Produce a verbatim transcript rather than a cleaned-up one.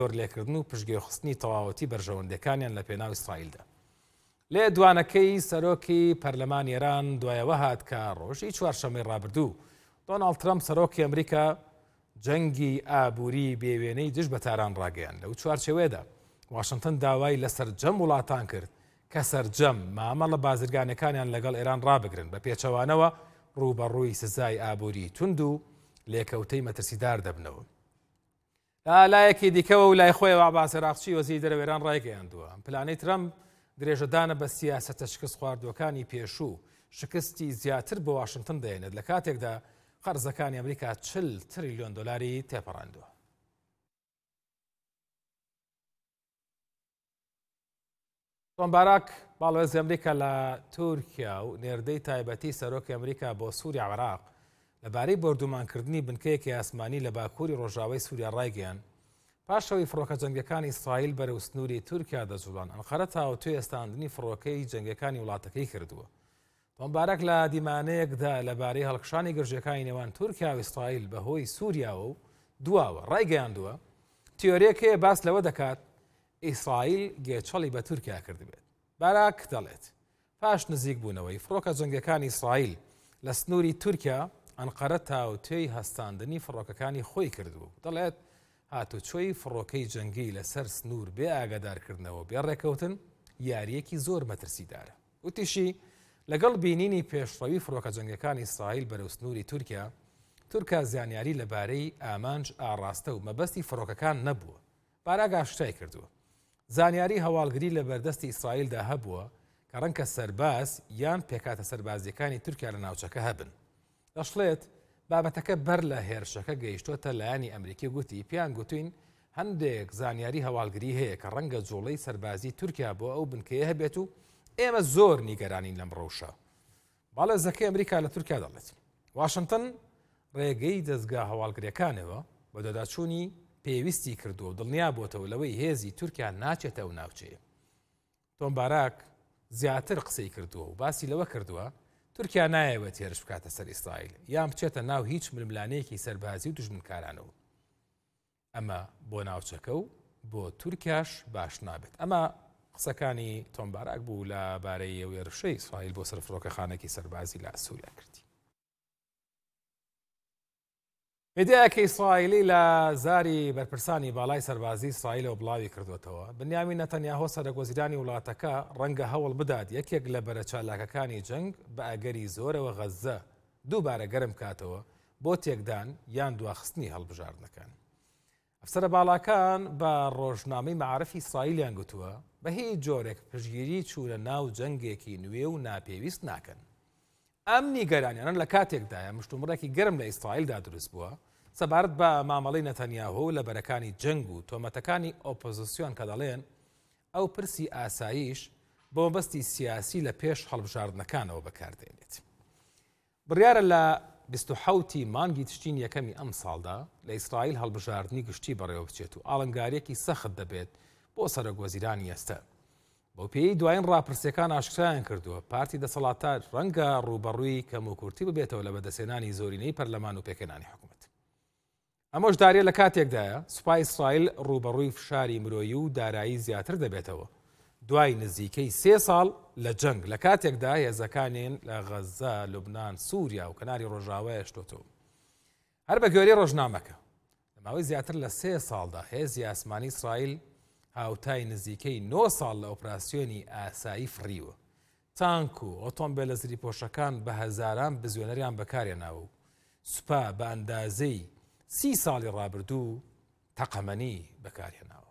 لێکردن و پشتگوێخستنی تەواوەتی بەرژەوەندەکانیان لە پێناو ئیسرائیلدا. لێ دوانەکەی سەرۆکی پەرلەمانی ئێران دوایەوە هات کە ڕۆژی چوارشەمەی ڕابردوو دۆناڵد ترەمپ سەرۆکی ئەمریکا جەنگی ئابووری بێوێنەی دژ بە تاران ڕاگەیاند. لەو چوارچێوەیەدا واشنگتن داوای لە سەرجەم وڵاتان کرد کە سەرجەم مامەڵە بازرگانەکانیان لەگەڵ ئێران ڕابگرن بە پێچەوانەوە ڕوبەڕووی سزای ئابووری توند و لێکەوتەی مەترسیدار دەبنەوە. لایەکی دیکەوە و لای خۆی عەباس عێراقچی وەزیری دەرەوەی ئێران ڕایگەیاندووە ئەم پلانەی ترەمپ درێژەدانە بە سیاسەتە شکست خواردوەکانی پێشوو شکستی زیاتر بۆ واشنگتن دێنێت لە کاتێکدا قەرزەکانی ئەمریکا چل تریلیۆن دۆلاری تێپەڕاندووە. تۆمباراک باڵێزی ئەمریکا لە تورکیا و نێردەی تایبەتی سەرۆکی ئەمریکا بۆ سووریا و عێراق لەبارەی بەردومانکردنی بنکەیەکی ئاسمانی لە باکووری ڕۆژاوای سووریا ڕایگەیان پاشەوەی فڕۆکە جەنگەکانی ئیسرائیل بەرەو سنووری تورکیا دەجوڵان. ئەنقەرە تاوەتوێ ئێستاندنی فڕۆکەی جەنگەکانی وڵاتەکەی کردووە. تۆمبارەک لە دیمانەیەکدا لەبارەی هەڵکشانی گەژیەکانی نێوان تورکیا و ئیسرائیل بەهۆی سووریاوە و دواوە ڕایگەیاندووە تیۆرێکەیە باس لەوە دەکات ئیسرائیل گێچەڵی بە تورکیا کردبێت. باراک دەڵێت پاش نزیک بوونەوەی فڕۆکە جەنگەکانی ئیسرائیل لە سنووری تورکیا ئەنقەرە تاوتوێی هەستاندنی فڕۆکەکانی خۆی کردبوو. دەڵێت هاتوچۆی فڕۆکەی جەنگی لەسەر سنوور بێ ئاگادارکردنەوە بێ ڕێکەوتن یاریەکی زۆر مەترسیدارە. وتیشی لەگەڵ بینینی پێشڕەوی فڕۆکە جەنگەکانی ئیسرائیل بەرەو سنووری تورکیا تورکا زانیاری لەبارەی ئامانج ئاڕاستە و مەبەستی فڕۆکەکان نەبووە. باراک ئاشتای کردووە زانیاری هەواڵگری لە بەردەستی ئیسرائیلدا هەبووە کە ڕەنکە سەرباز یان پێکاتە سەربازیەکانی تورکیا لە ناوچەکە هەبن. دەشڵێت بابەتەکە بەر لە هێرشەکە گەیشتۆتە لایانی ئەمریکی گوتی پیان گوتوین هەندێک زانیاری هەواڵگری هەیە کە ڕەنگە جوڵەی سەربازی تورکیا بۆ ئەو بنکەیە هەبێت و ئێمە زۆر نیگەرانین لەم ڕەوشە. باڵێزەکەی ئەمریکا لە تورکیا دەڵێت واشنگتن ڕێگەی دەستگا هەواڵگریەکانەوە بە دەداچوونی پێویستی کردووە و دڵنیا بۆتەوە لەوەی هێزی تورکیا ناچێتە و ناوچەیە. تۆمباراک زیاتر قسەی کردووە و باسی لەوە کردووە تورکیا نایەوێت هێرش بکاتە سەر ئیسرائیل یان بچێتە ناو هیچ ململانەیەکی سەربازی و دژمنکارانەوە. ئەمە بۆ ناوچەکە و بۆ تورکیاش باش نابێت. ئەمە قسەکانی تۆمباراک بوو لەبارەی هێرشەی ئیسرائیل بۆ سەر فڕۆکەخانێکی سەربازی لە سووریا کردی. میدیایەکی ئیسرائیلی لە زاری بەرپرسانی باڵای سەربازی ئیسرائیلەوە بڵاوی کردوێتەوە بنیامین نەتەنیاهۆ سەرۆکوەزیرانی وڵاتەکە ڕەنگە هەوڵ بدات یەکێک لە بەرە چالاکەکانی جەنگ بە ئەگەری زۆرەوە غەزە دووبارە گەرم کاتەوە بۆ تێکدان یان دواخستنی هەڵبژاردنەکان. ئەفسەرە باڵاکان بە ڕۆژنامەی مەعارەفی ئیسرائیلیان گوتووە بە هیچ جۆرێک پشتگیری چوونە ناو جەنگێکی نوێ و ناپێویست ناکەن. ئەم نیگەرانیانە لە کاتێکدایە مشتومڕێکی گەرم لە ئیسرائیلدا دروست بووە سەبارەت بە مامەڵەی نەتەنیاهۆ لە بەرەکانی جەنگ و تۆمەتەکانی ئۆپۆزیسیۆن کە دەڵێن ئەو پرسی ئاسایش بۆ مەبەستی سیاسی لە پێش هەڵبژاردنەکانەوە بەکاردێنێت. بڕیارە لە بیست و حەوتی مانگی تشتین یەکەمی ئەم ساڵدا لە ئیسرائیل هەڵبژاردننی گشتی بەڕێوە بچێت و ئاڵنگارێکی سەخت دەبێت بۆ سەرۆکوەزیرانی ئێستا. بۆ پێی دوایین ڕاپرسیەکان ئاشکرایان کردووە پارتی دەسەڵاتدار ڕەنگە ڕوبەڕووی کەم و کورتی ببێتەوە لە بەدەستێنانی زۆرینەی پەرلەمان و پێکەنانی حکوومەت. ئەمەش داریە لە کاتێکدایە سوپای ئیسرائیل ڕوبەڕووی فشاری مرۆیی و دارایی زیاتر دەبێتەوە دوای نزیکەی سێ ساڵ لە جەنگ لە کاتێکدا هێزەکانیان لە غەزە، لوبنان، سووریا و کەناری ڕۆژاوای شتۆتەوە. هەر بە گوێرەی ڕۆژنامەکە لە ماوەی زیاتر لە سێ ساڵدا هێزی ئاسمانی ئیسرائیل هاوتای نزیکەی نۆ ساڵ لە ئۆپراسیۆنی ئاسایی فڕیوە. تانک و ئۆتۆمبیلە زریپۆشەکان بە هەزاران بزوێنەریان بەکارهێناوە و سوپا بە ئەندازەی سی ساڵی ڕابردوو تەقەمەنی بەکارهێناوە.